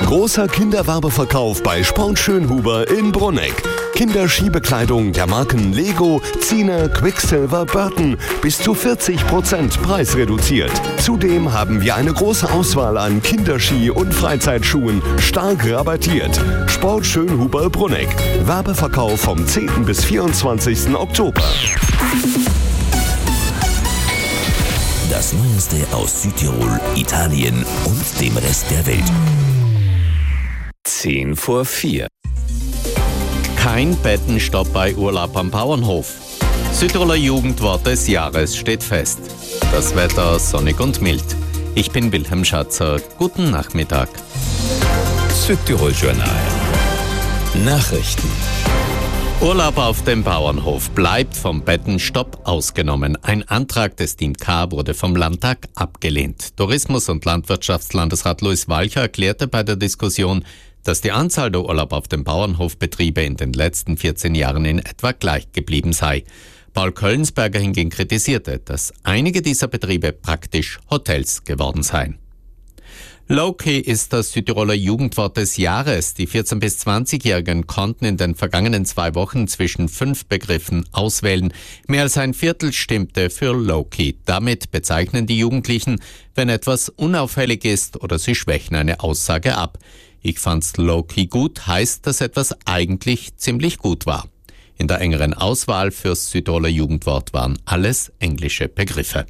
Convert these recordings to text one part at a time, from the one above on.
Großer Kinderwerbeverkauf bei Sport Schönhuber in Brunegg. Kinderskibekleidung der Marken Lego, Zine, Quicksilver, Burton bis zu 40% preisreduziert. Zudem haben wir eine große Auswahl an Kinderski- und Freizeitschuhen, stark rabattiert. Sport Schönhuber Brunegg. Werbeverkauf vom 10. bis 24. Oktober. Das Neueste aus Südtirol, Italien und dem Rest der Welt. 4:10. Kein Bettenstopp bei Urlaub am Bauernhof. Südtiroler Jugendwort des Jahres steht fest. Das Wetter sonnig und mild. Ich bin Wilhelm Schatzer. Guten Nachmittag. Südtirol Journal. Nachrichten. Urlaub auf dem Bauernhof bleibt vom Bettenstopp ausgenommen. Ein Antrag des Team K wurde vom Landtag abgelehnt. Tourismus- und Landwirtschaftslandesrat Luis Walcher erklärte bei der Diskussion, dass die Anzahl der Urlaub auf dem Bauernhofbetriebe in den letzten 14 Jahren in etwa gleich geblieben sei. Paul Köllensberger hingegen kritisierte, dass einige dieser Betriebe praktisch Hotels geworden seien. Low-Key ist das Südtiroler Jugendwort des Jahres. Die 14- bis 20-Jährigen konnten in den vergangenen 2 Wochen zwischen 5 Begriffen auswählen. Mehr als ein Viertel stimmte für Low-Key. Damit bezeichnen die Jugendlichen, wenn etwas unauffällig ist oder sie schwächen eine Aussage ab. Ich fand's Low-Key gut, heißt, dass etwas eigentlich ziemlich gut war. In der engeren Auswahl fürs Südtiroler Jugendwort waren alles englische Begriffe.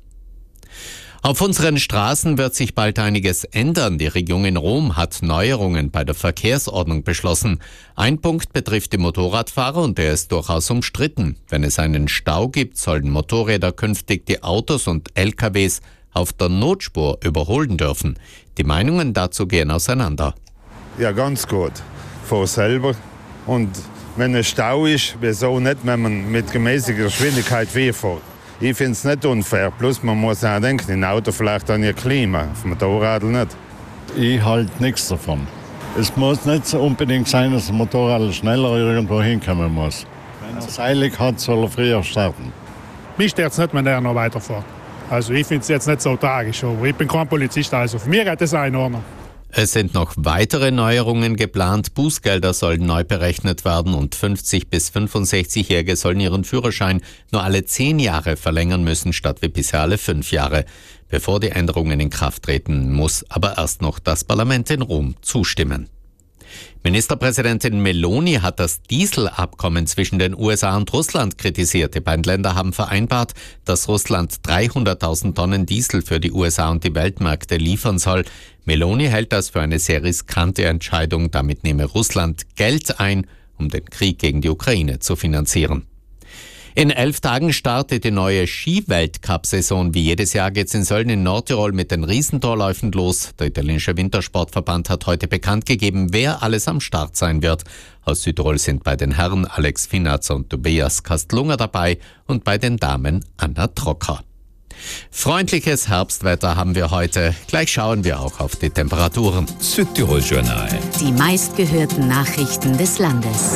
Auf unseren Straßen wird sich bald einiges ändern. Die Regierung in Rom hat Neuerungen bei der Verkehrsordnung beschlossen. Ein Punkt betrifft die Motorradfahrer und der ist durchaus umstritten. Wenn es einen Stau gibt, sollen Motorräder künftig die Autos und LKWs auf der Notspur überholen dürfen. Die Meinungen dazu gehen auseinander. Ja, ganz gut. Fahr selber. Und wenn ein Stau ist, wieso nicht, wenn man mit gemäßiger Geschwindigkeit fährt? Ich finde es nicht unfair. Plus man muss auch denken, im Auto vielleicht an ihr Klima, auf dem Motorrad nicht. Ich halte nichts davon. Es muss nicht so unbedingt sein, dass ein Motorrad schneller irgendwo hinkommen muss. Wenn er es eilig hat, soll er früher starten. Mich stört es nicht, wenn er noch weiterfährt. Also ich finde es jetzt nicht so tragisch, aber ich bin kein Polizist, also für mich geht das auch in Ordnung. Es sind noch weitere Neuerungen geplant. Bußgelder sollen neu berechnet werden und 50- bis 65-Jährige sollen ihren Führerschein nur alle 10 Jahre verlängern müssen, statt wie bisher alle 5 Jahre. Bevor die Änderungen in Kraft treten, muss aber erst noch das Parlament in Rom zustimmen. Ministerpräsidentin Meloni hat das Dieselabkommen zwischen den USA und Russland kritisiert. Die beiden Länder haben vereinbart, dass Russland 300.000 Tonnen Diesel für die USA und die Weltmärkte liefern soll. Meloni hält das für eine sehr riskante Entscheidung. Damit nehme Russland Geld ein, um den Krieg gegen die Ukraine zu finanzieren. In 11 Tagen startet die neue Ski-Weltcup-Saison. Wie jedes Jahr geht's in Sölden in Nordtirol mit den Riesentorläufen los. Der italienische Wintersportverband hat heute bekannt gegeben, wer alles am Start sein wird. Aus Südtirol sind bei den Herren Alex Finazza und Tobias Kastlunger dabei und bei den Damen Anna Trocker. Freundliches Herbstwetter haben wir heute. Gleich schauen wir auch auf die Temperaturen. Südtirol Journal. Die meistgehörten Nachrichten des Landes.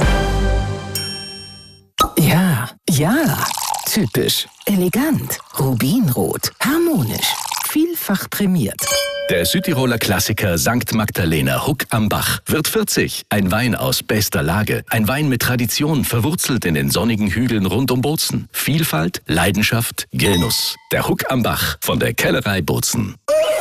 Ja, typisch, elegant, rubinrot, harmonisch, vielfach prämiert. Der Südtiroler Klassiker St. Magdalena Huck am Bach wird 40. Ein Wein aus bester Lage. Ein Wein mit Tradition, verwurzelt in den sonnigen Hügeln rund um Bozen. Vielfalt, Leidenschaft, Genuss. Der Huck am Bach von der Kellerei Bozen.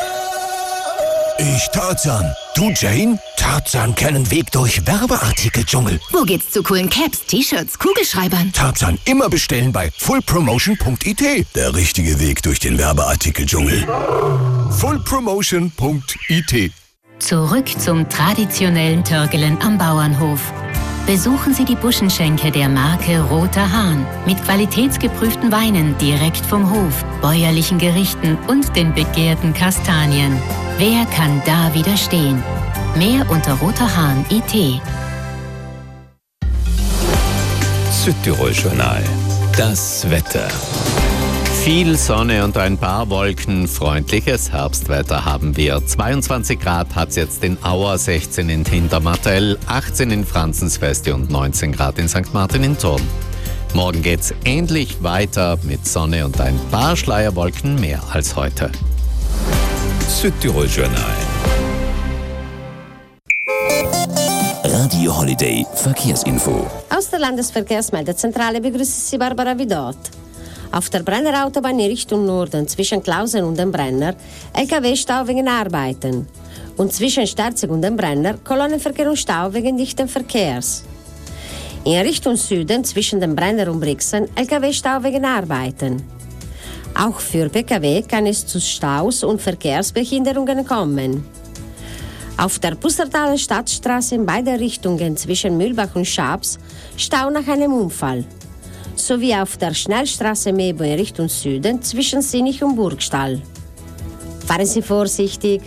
Ich Tarzan. Du Jane? Tarzan kennen Weg durch Werbeartikeldschungel. Wo geht's zu coolen Caps, T-Shirts, Kugelschreibern? Tarzan immer bestellen bei fullpromotion.it. Der richtige Weg durch den Werbeartikeldschungel. fullpromotion.it. Zurück zum traditionellen Törgelen am Bauernhof. Besuchen Sie die Buschenschenke der Marke Roter Hahn mit qualitätsgeprüften Weinen direkt vom Hof, bäuerlichen Gerichten und den begehrten Kastanien. Wer kann da widerstehen? Mehr unter roterhahn.it. Südtirol Journal. Das Wetter. Viel Sonne und ein paar Wolken. Freundliches Herbstwetter haben wir. 22 Grad hat's jetzt in Auer, 16 in Hintermartell, 18 in Franzensfeste und 19 Grad in St. Martin in Thurn. Morgen geht's ähnlich weiter mit Sonne und ein paar Schleierwolken mehr als heute. Südtirol Journal. Radio Holiday Verkehrsinfo. Aus der Landesverkehrsmeldezentrale begrüßt Sie Barbara Vidot. Auf der Brenner Autobahn in Richtung Norden zwischen Klausen und dem Brenner LKW-Stau wegen Arbeiten. Und zwischen Sterzig und dem Brenner Kolonnenverkehr und Stau wegen dichten Verkehrs. In Richtung Süden zwischen dem Brenner und Brixen LKW-Stau wegen Arbeiten. Auch für Pkw kann es zu Staus und Verkehrsbehinderungen kommen. Auf der Pustertaler Stadtstraße in beide Richtungen zwischen Mühlbach und Schabs Stau nach einem Unfall. Sowie auf der Schnellstraße Mebo in Richtung Süden zwischen Sinich und Burgstall. Fahren Sie vorsichtig.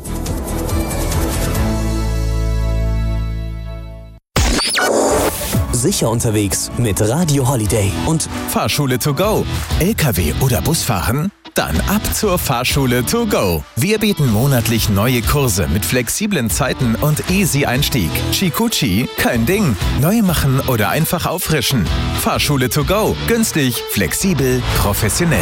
Sicher unterwegs mit Radio Holiday und Fahrschule to go. LKW oder Busfahren? Dann ab zur Fahrschule to go. Wir bieten monatlich neue Kurse mit flexiblen Zeiten und easy Einstieg. Chikuchi, kein Ding. Neu machen oder einfach auffrischen. Fahrschule to go. Günstig, flexibel, professionell.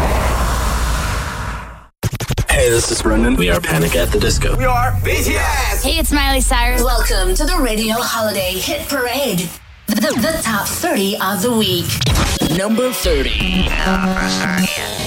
Hey, this is Brendan. We are Panic at the Disco. We are BTS. Hey, it's Miley Cyrus. Welcome to the Radio Holiday Hit Parade. The top 30 of the week. Number 30.